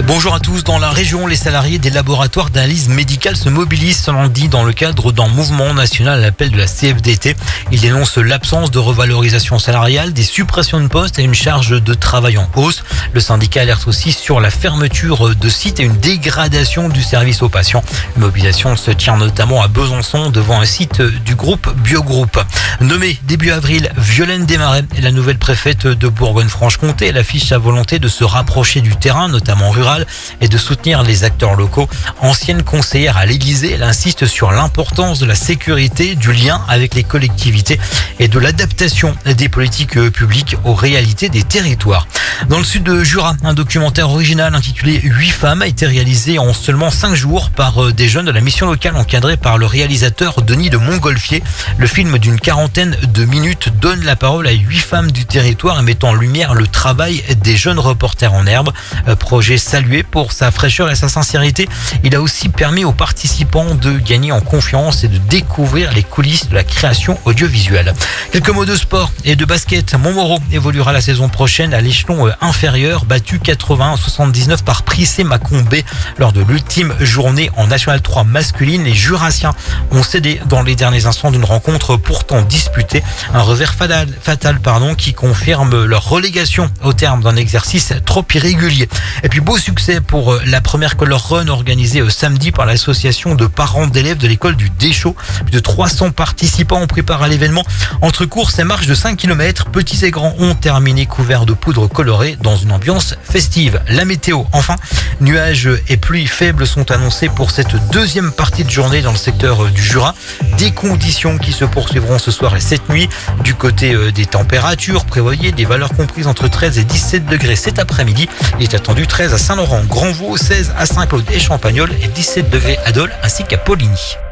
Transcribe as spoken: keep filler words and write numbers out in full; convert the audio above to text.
Bonjour à tous. Dans la région, les salariés des laboratoires d'analyse médicale se mobilisent ce lundi dans le cadre d'un mouvement national à l'appel de la C F D T. Ils dénoncent l'absence de revalorisation salariale, des suppressions de postes et une charge de travail en hausse. Le syndicat alerte aussi sur la fermeture de sites et une dégradation du service aux patients. Une mobilisation se tient notamment à Besançon devant un site du groupe Biogroupe. Nommée début avril, Violaine Desmarais est la nouvelle préfète de Bourgogne-Franche-Comté. Elle affiche sa volonté de se rapprocher du terrain, notamment rural, et de soutenir les acteurs locaux. Ancienne conseillère à l'Élysée, elle insiste sur l'importance de la sécurité, du lien avec les collectivités et de l'adaptation des politiques publiques aux réalités des territoires. Dans le sud de Jura, un documentaire original intitulé huit femmes a été réalisé en seulement cinq jours par des jeunes de la mission locale encadrés par le réalisateur Denis de Montgolfier. Le film d'une quarantaine de minutes donne la parole à huit femmes du territoire et met en lumière le travail des jeunes reporters en herbe. Projet salué pour sa fraîcheur et sa sincérité. Il a aussi permis aux participants de gagner en confiance et de découvrir les coulisses de la création audiovisuelle. Quelques mots de sport et de basket. Montmoreau évoluera la saison prochaine à l'échelon inférieur, battu quatre-vingts à soixante-dix-neuf par Prissé Mâcon-B lors de l'ultime journée en National trois masculine. Les Jurassiens ont cédé dans les derniers instants d'une rencontre pourtant disputée. Un revers fatal, fatal pardon, qui confirme leur relégation au terme d'un exercice trop irrégulier. Et puis beau succès pour la première Color Run organisée samedi par l'association de parents d'élèves de l'école du Deschaux. Plus de trois cents participants ont pris part à l'événement. Entre courses et marches de cinq kilomètres, petits et grands ont terminé couverts de poudre colorée dans une ambiance festive. La météo, enfin, nuages et pluies faibles sont annoncés pour cette deuxième partie de journée dans le secteur du Jura. Des conditions qui se poursuivront ce soir et cette nuit. Du côté des températures, prévoyez des valeurs comprises entre treize et dix-sept degrés cet après-midi. Il est attendu treize à Saint-Laurent, Grandvaux, seize à Saint-Claude et Champagnole et dix-sept degrés à Dole ainsi qu'à Poligny.